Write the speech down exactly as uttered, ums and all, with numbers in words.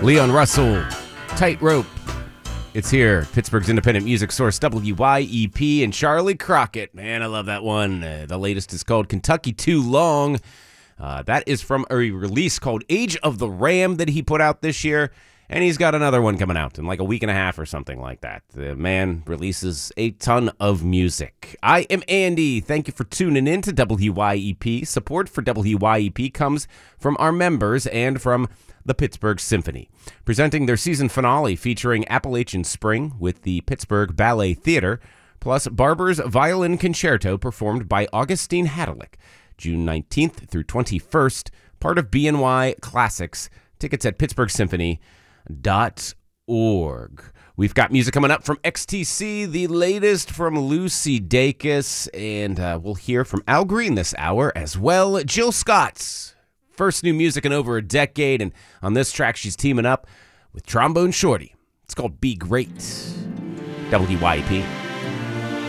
Leon Russell, Tightrope. It's here, Pittsburgh's independent music source, W Y E P, and Charlie Crockett. Man, I love that one. Uh, the latest is called Kentucky Too Long. Uh, that is from a release called Age of the Ram that he put out this year, and he's got another one coming out in like a week and a half or something like that. The man releases a ton of music. I am Andy. Thank you for tuning in to W Y E P. Support for W Y E P comes from our members and from the Pittsburgh Symphony, presenting their season finale featuring Appalachian Spring with the Pittsburgh Ballet Theater, plus Barber's Violin Concerto performed by Augustine Hadalick, June nineteenth through twenty-first, part of B N Y Classics. Tickets at pittsburgh symphony dot org. We've got music coming up from X T C, the latest from Lucy Dacus, and uh, we'll hear from Al Green this hour as well. Jill Scott's first new music in over a decade, and on this track she's teaming up with Trombone Shorty. It's called Be Great. W Y E P.